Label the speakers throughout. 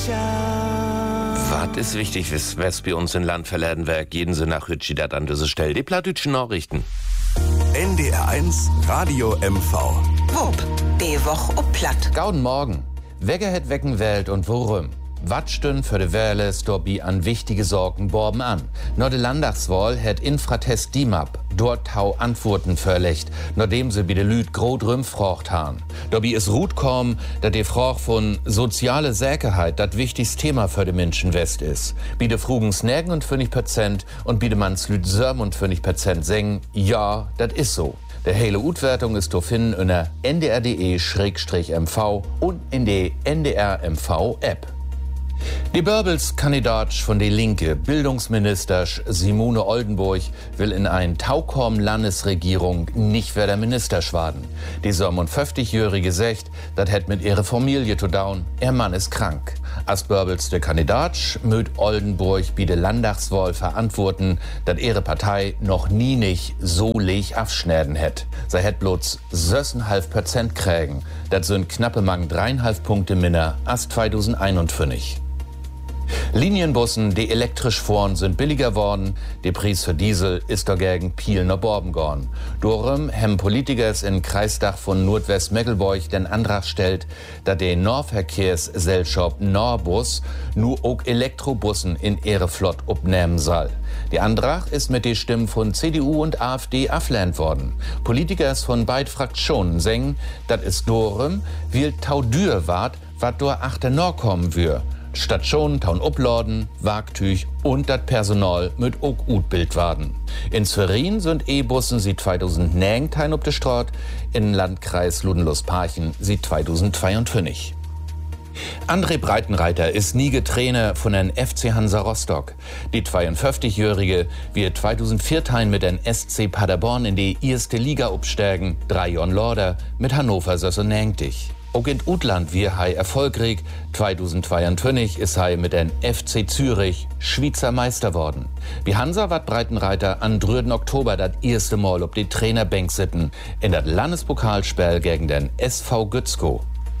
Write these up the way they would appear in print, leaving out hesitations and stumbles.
Speaker 1: Was ist wichtig, was bei uns in Land verlernen wird, jeden Sinn nach Hütschi dat an diese Stelle. Die plattdütschen Nachrichten.
Speaker 2: NDR1 Radio MV.
Speaker 3: Wupp, die Woche ob Platt.
Speaker 4: Gauden Morgen. Wer het wecken Welt und worum? Wat stün für de Wähles dobi an wichtige Sorgen borben an? Nur de Landtagswahl het Infratest DIMAP dort tau Antworten verlegt, nachdem sie bi de Lüd grod rümfrocht han. Dobi is Rut kommen, dat de Frage von soziale Sicherheit dat wichtigste Thema für de Menschen West is. Bi de Frugens 59% und bi de Manns Lüd 57% singen, ja, dat is so. Der hele Utwertung ist zu finden in der ndr.de/mv und in der NDR-MV-App. Die Börbels-Kandidat von der Linke, Bildungsminister Simone Oldenburg, will in eine Taukorn-Landesregierung nicht wer der Minister schwaden. Die 57-Jährige sagt, das hätt mit ihrer Familie zu down, ihr Mann ist krank. Als Börbels der Kandidat mögt Oldenburg bei der Landtagswahl verantworten, dass ihre Partei noch nie nicht so leg abschneiden hätt. Sie hätt bloß 6,5% kriegen. Das sind knappe Mang 3,5 Punkte minder als 2021. Linienbussen, die elektrisch fahren, sind billiger worden. Der Preis für Diesel ist dagegen viel nach Borben gegangen. Darum haben Politiker in Kreisdach von Nordwest-Meckelburg den Antrag stellt, dass der Nahverkehrsgesellschaft Norbus nur auch Elektrobussen in ihre Flott abnehmen soll. Der Antrag ist mit den Stimmen von CDU und AfD abgelehnt worden. Politiker von beiden Fraktionen sagen, dass es darum will tau dür wart, was dort achter Nord kommen würde. Stationen taun Uppladen, Wagtüch und das Personal mit auch gut Bild werden. In Zverin sind E-Bussen seit 2009 tein op de Straat, in Landkreis Ludenlust-Parchen seit 2022. André Breitenreiter ist nie Trainer von den FC Hansa Rostock. Die 52-Jährige wird 2004 mit den SC Paderborn in die erste Liga absteigen, 3 Jahren Lorder mit Hannover 96. Auch in Utland wir hei erfolgreich. 2022 ist hei mit den FC Zürich Schweizer Meister worden. Wie Hansa wat Breitenreiter am 3. Oktober das erste Mal ob die Trainerbank sitten in das Landespokalspiel gegen den SV Gützkow.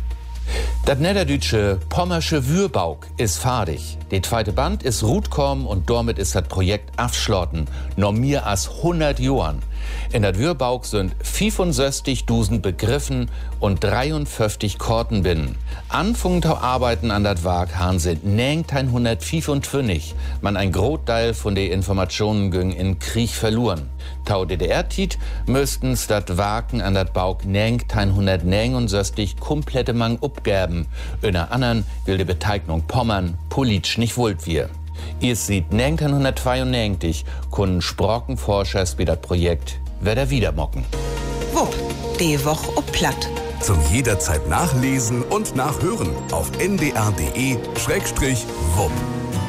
Speaker 4: Das niederdeutsche Pommersche Würbauk ist fertig. Der zweite Band ist rutkommen und damit ist das Projekt abschlossen. Noch mehr als 100 Jahren. In der Würbauk sind 65.000 Begriffen und 53 Korten binnen. Anfangen zu arbeiten an das Werk haben sind 1925. Man ein Großteil von den Informationen ging in Krieg verloren. Tau DDR-Tit müssten's das Waken an das Bauk 1969 komplette Mang abgeben. In der anderen will die Beteiligung Pommern politisch nicht wollt wir. Ihr seht 1992 können Sprockenforschers wie das Projekt wieder mocken.
Speaker 3: Wupp, die Woche ob Platt.
Speaker 2: Zum jederzeit nachlesen und nachhören auf ndr.de/wupp.